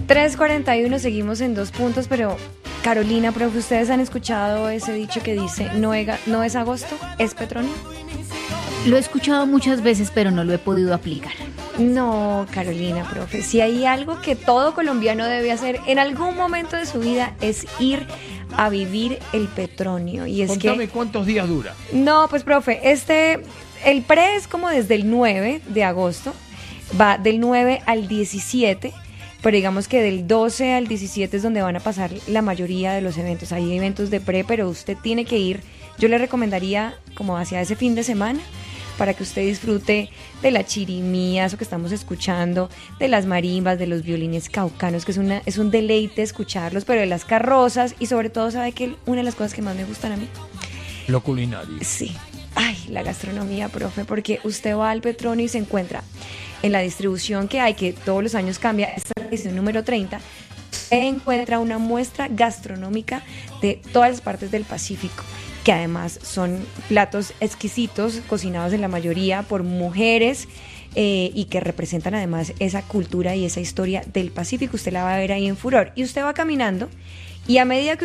3:41, seguimos en 2 puntos, pero Carolina, profe, ¿ustedes han escuchado ese dicho que dice no es agosto, es Petronio? Lo he escuchado muchas veces, pero no lo he podido aplicar. No, Carolina, profe, si hay algo que todo colombiano debe hacer en algún momento de su vida es ir a vivir el Petronio. Y es Contame cuántos días dura. No, pues, profe, el pre es como desde el 9 de agosto, va del 9 al 17, pero digamos que del 12 al 17 es donde van a pasar la mayoría de los eventos. Hay eventos de pre, pero usted tiene que ir, yo le recomendaría como hacia ese fin de semana, para que usted disfrute de la chirimía, eso que estamos escuchando, de las marimbas, de los violines caucanos, que es un deleite escucharlos, pero de las carrozas y sobre todo, ¿sabe qué? Una de las cosas que más me gustan a mí. Lo culinario. Sí. Ay, la gastronomía, profe, porque usted va al Petronio y se encuentra en la distribución que hay, que todos los años cambia, esta es la edición número 30, usted encuentra una muestra gastronómica de todas las partes del Pacífico, que además son platos exquisitos, cocinados en la mayoría por mujeres y que representan además esa cultura y esa historia del Pacífico. Usted la va a ver ahí en furor. Y usted va caminando y a medida que